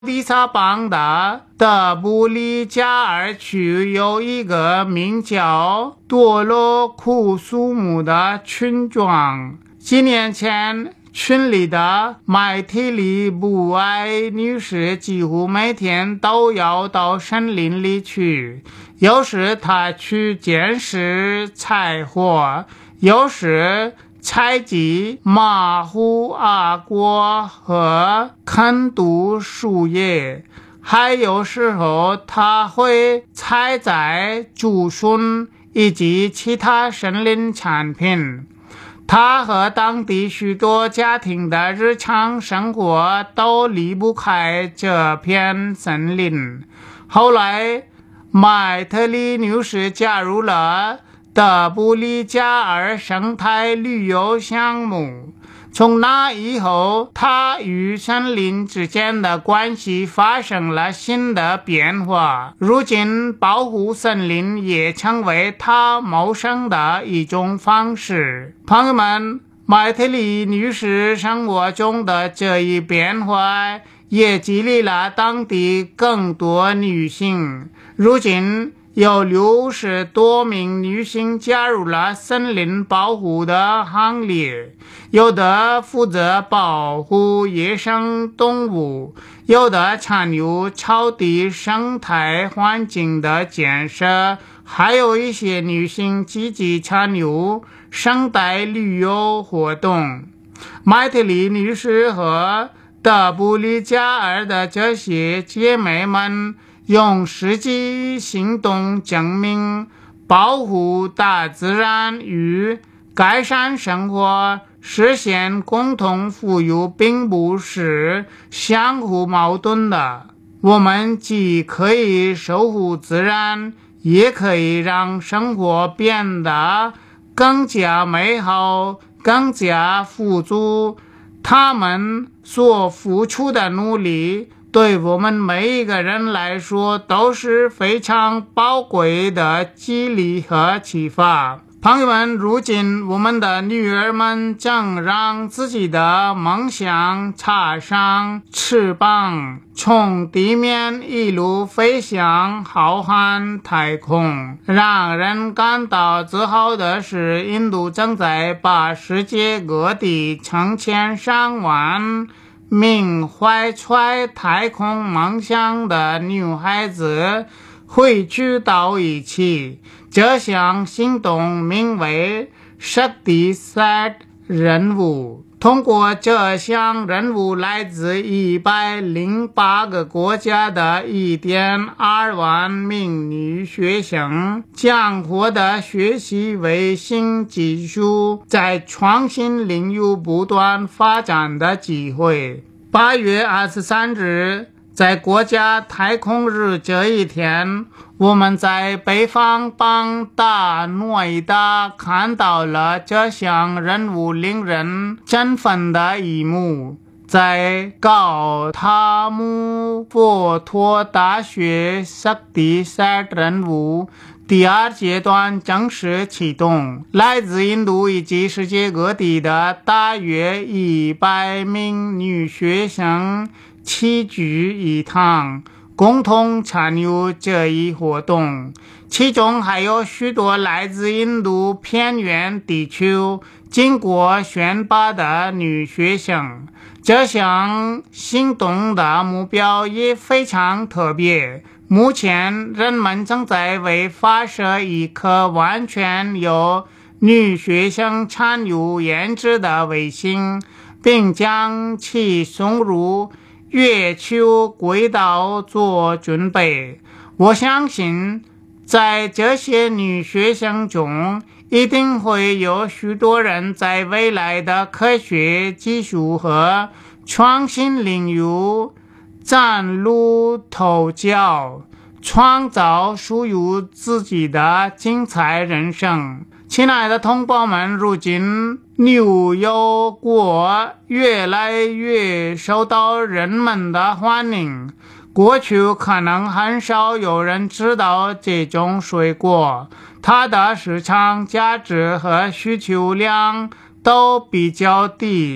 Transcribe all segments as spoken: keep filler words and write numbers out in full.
迪萨邦的德布里加尔区有一个名叫多罗库苏姆的村庄。几年前，村里的麦提里布埃女士几乎每天都要到森林里去，有时她去捡拾柴火，有时采集马虎阿果和啃毒树叶，还有时候他会采摘竹笋以及其他森林产品。他和当地许多家庭的日常生活都离不开这片森林。后来麦特里女士加入了德布里加尔生态旅游项目。从那以后，他与森林之间的关系发生了新的变化。如今，保护森林也成为他谋生的一种方式。朋友们，麦特里女士生活中的这一变化也激励了当地更多女性。如今有六十多名女性加入了森林保护的行列，有的负责保护野生动物，有的参与草地生态环境的建设，还有一些女性积极参与生态旅游活动。麦特里女士和德布里加尔的这些姐妹们用实际行动证明，保护大自然与改善生活、实现共同富裕并不是相互矛盾的。我们既可以守护自然，也可以让生活变得更加美好、更加富足。他们所付出的努力对我们每一个人来说都是非常宝贵的激励和启发。朋友们，如今我们的女儿们正让自己的梦想插上翅膀，从地面一路飞向浩瀚太空。让人感到自豪的是，印度正在把世界各地成千上万名怀揣太空梦想的女孩子汇聚到一起。这项行动名为 Shakti Sat 任务。通过这项任务，来自一百零八个国家的 一点二万名女学生将获得学习卫星技术在创新领域不断发展的机会。八月二十三日，在国家太空日这一天，我们在北方邦达诺伊达看到了这项任务令人振奋的一幕。在高塔姆佛托大学 Shakti Sat 任务第二阶段正式启动，来自印度以及世界各地的大约一百名女学生齐聚一堂，共同参与这一活动。其中还有许多来自印度偏远地区经过选拔的女学生。这项行动的目标也非常特别。目前人们正在为发射一颗完全由女学生参与研制的卫星，并将其送入月球轨道做准备。我相信在这些女学生中，一定会有许多人在未来的科学技术和创新领域崭露头角，创造属于自己的精彩人生。亲爱的同胞们，如今纽约国越来越受到人们的欢迎。过去可能很少有人知道这种水果，它的市场价值和需求量都比较低。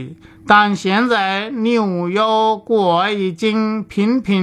但现在牛油果已经频频